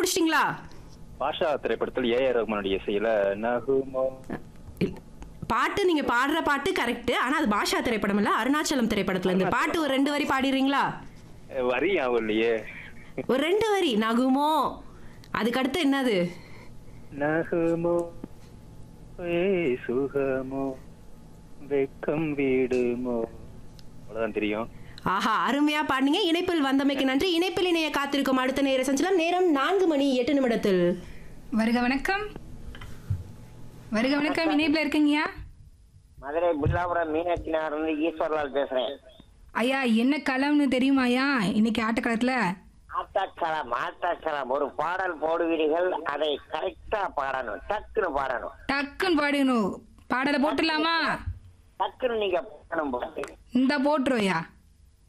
கண்டுபிடிச்சிட்டீங்களா? பாஷா திரைப்படத்தில் ஏ.ஆர். ரஹ்மானுடைய இசையில நகுமோ. பாட்டு நீங்க பாடுற பாட்டு கரெக்ட். ஆனா அது பாஷா திரைப்படம் இல்ல, அருணாச்சலம் திரைப்படத்துல இருந்து பாட்டு. ஒரு 2 வரி பாடிடுறீங்களா? வரி ஞாபகம் இல்லையே. ஒரு 2 வரி. நகுமோ, அதுக்கு அடுத்து என்னது? நகுமோ சுகமோ வெக்கம் வீடுமோ, அவ்வளவுதான் தெரியும். ஆஹா, அருமையா பாடுனீங்க. இணைப்பில் வந்தமைக்கு நன்றி. இணைப்பில் இணைய காத்திருக்கும் அடுத்த நேர சஞ்சலம். நேரம் 4:08. வருக வணக்கம். வருக வணக்கம். இணைப்புல இருக்கீங்கயா? மதுரை புல்லாபுரம் மீனாட்சி நகர்ல இருந்து ஈஸ்வர்லால் பேசுறேன். ஐயா, என்ன களம்னு தெரியுமாயா இன்னைக்கு ஆட்டக்களத்துல? ஆட்டாக்களம் ஒரு பாடல் போடுவீர்கள், அதை கரெக்டா பாடணும், டக்குன்னு பாடணும். டக்குன்னு பாடணும். பாடலை போட்டுடலாமா? டக்குன்னு நீங்க பாடணும் பாட்டு. இந்த போட்டுருவோயா.